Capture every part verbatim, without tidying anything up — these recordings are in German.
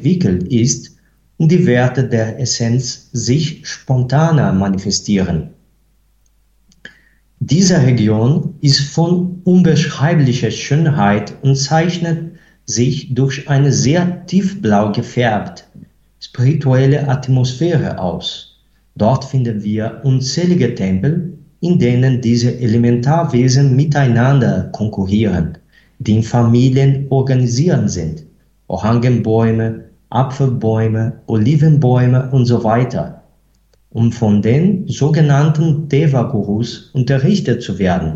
entwickelt ist und die Werte der Essenz sich spontaner manifestieren. Diese Region ist von unbeschreiblicher Schönheit und zeichnet sich durch eine sehr tiefblau gefärbte, spirituelle Atmosphäre aus. Dort finden wir unzählige Tempel, in denen diese Elementarwesen miteinander konkurrieren, die in Familien organisiert sind. Orangenbäume, Apfelbäume, Olivenbäume und so weiter, um von den sogenannten Deva-Gurus unterrichtet zu werden.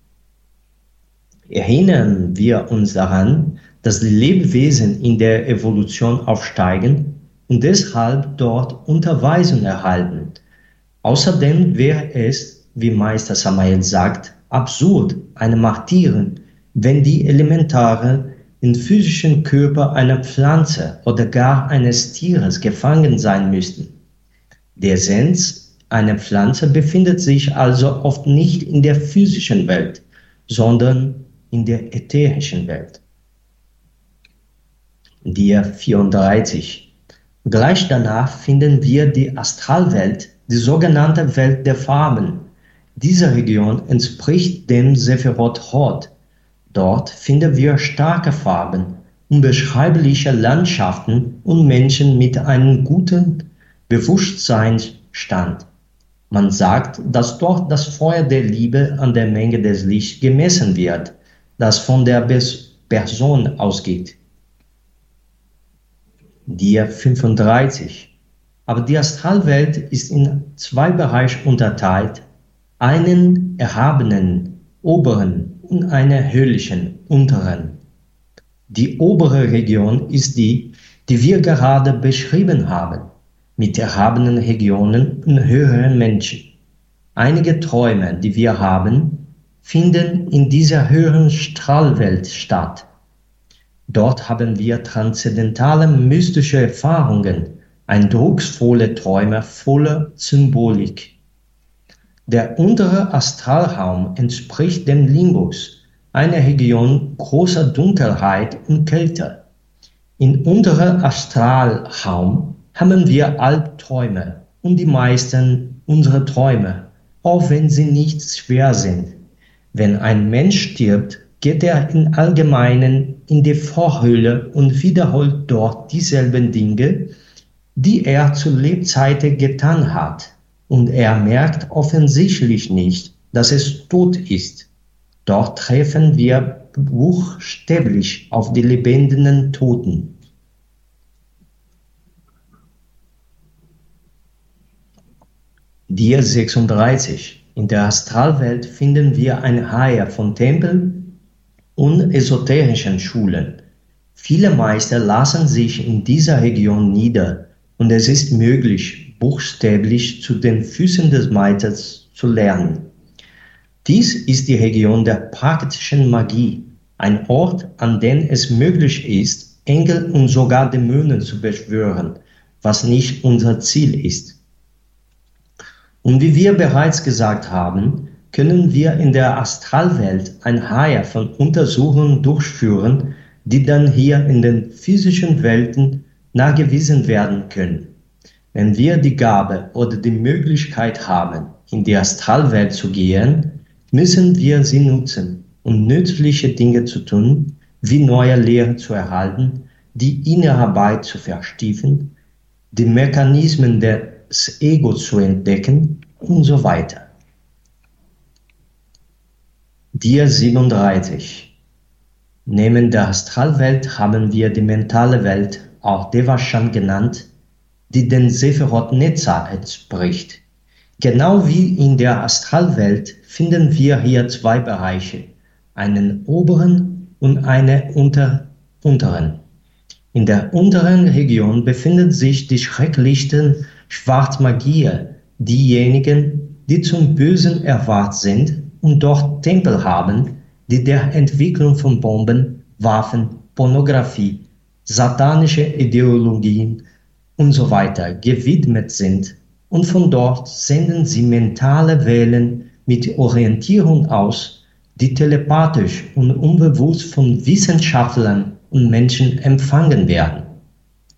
Erinnern wir uns daran, dass die Lebewesen in der Evolution aufsteigen und deshalb dort Unterweisung erhalten. Außerdem wäre es, wie Meister Samael sagt, absurd, eine Martyrin, wenn die Elementare im physischen Körper einer Pflanze oder gar eines Tieres gefangen sein müssten. Die Essenz einer Pflanze befindet sich also oft nicht in der physischen Welt, sondern in der ätherischen Welt. Dia vierunddreißig. Gleich danach finden wir die Astralwelt, die sogenannte Welt der Farben. Diese Region entspricht dem Sephiroth Hod. Dort finden wir starke Farben, unbeschreibliche Landschaften und Menschen mit einem guten Bewusstseinsstand. Man sagt, dass dort das Feuer der Liebe an der Menge des Lichts gemessen wird, das von der Person ausgeht. Dia fünfunddreißig. Aber die Astralwelt ist in zwei Bereiche unterteilt, einen erhabenen, oberen und einen höhlichen, unteren. Die obere Region ist die, die wir gerade beschrieben haben, mit erhabenen Regionen und höheren Menschen. Einige Träume, die wir haben, finden in dieser höheren Strahlwelt statt. Dort haben wir transzendentale mystische Erfahrungen, eindrucksvolle Träume voller Symbolik. Der untere Astralraum entspricht dem Limbus, einer Region großer Dunkelheit und Kälte. Im unteren Astralraum haben wir Albträume und die meisten unserer Träume, auch wenn sie nicht schwer sind. Wenn ein Mensch stirbt, geht er im Allgemeinen in die Vorhöhle und wiederholt dort dieselben Dinge, die er zu Lebzeiten getan hat. Und er merkt offensichtlich nicht, dass es tot ist. Dort treffen wir buchstäblich auf die lebenden Toten. Dia sechsunddreißig. In der Astralwelt finden wir eine Reihe von Tempeln und esoterischen Schulen. Viele Meister lassen sich in dieser Region nieder und es ist möglich, buchstäblich zu den Füßen des Meisters zu lernen. Dies ist die Region der praktischen Magie, ein Ort, an dem es möglich ist, Engel und sogar Dämonen zu beschwören, was nicht unser Ziel ist. Und wie wir bereits gesagt haben, können wir in der Astralwelt eine Reihe von Untersuchungen durchführen, die dann hier in den physischen Welten nachgewiesen werden können. Wenn wir die Gabe oder die Möglichkeit haben, in die Astralwelt zu gehen, müssen wir sie nutzen, um nützliche Dinge zu tun, wie neue Lehren zu erhalten, die Innenarbeit zu vertiefen, die Mechanismen des Ego zu entdecken und so weiter. Dia siebenunddreißig. Neben der Astralwelt haben wir die mentale Welt, auch Devachan genannt, die den Sephiroth Netzar entspricht. Genau wie in der Astralwelt finden wir hier zwei Bereiche, einen oberen und einen unter, unteren. In der unteren Region befinden sich die schrecklichsten Schwarzmagier, diejenigen, die zum Bösen erwahrt sind und dort Tempel haben, die der Entwicklung von Bomben, Waffen, Pornografie, satanische Ideologien und so weiter gewidmet sind, und von dort senden sie mentale Wellen mit Orientierung aus, die telepathisch und unbewusst von Wissenschaftlern und Menschen empfangen werden.